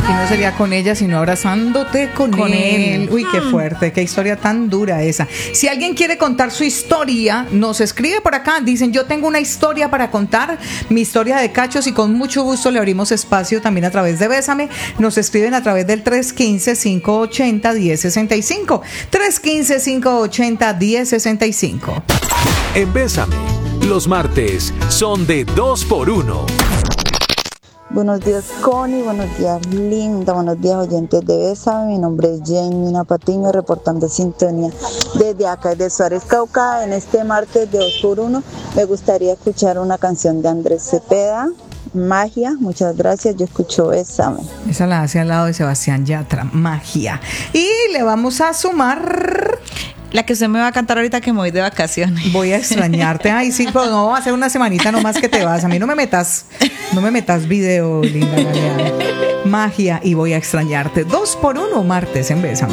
aquí no sería con ella, sino abrazándote con él. Uy, qué fuerte, qué historia tan dura esa. Si alguien quiere contar su historia, nos escribe por acá. Dicen, yo tengo una historia para contar, mi historia de cachos, y con mucho gusto le abrimos espacio también a través de Bésame. Nos escriben a través del 315-580-1065. 315-580-1065. En Bésame, los martes son de 2x1. Buenos días, Connie. Buenos días, Linda. Buenos días, oyentes de Bésame. Mi nombre es Jenny Patiño, reportando sintonía desde acá, de Suárez, Cauca. En este martes de 2x1 me gustaría escuchar una canción de Andrés Cepeda, Magia. Muchas gracias, yo escucho Bésame. Esa la hace al lado de Sebastián Yatra, Magia. Y le vamos a sumar... La que usted me va a cantar ahorita que me voy de vacaciones. Voy a extrañarte. Ay, sí, pero no, va a ser una semanita nomás que te vas. A mí no me metas video, linda Galeana. Magia y Voy a extrañarte. 2x1 martes en Bésame.